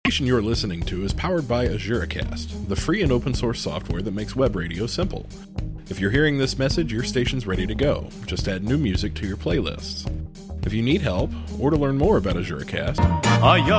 station you're listening to is powered by AzureCast, the free and open source software that makes web radio simple. If you're hearing this message, your station's ready to go. Just add new music to your playlists. If you need help, or to learn more about AzureCast,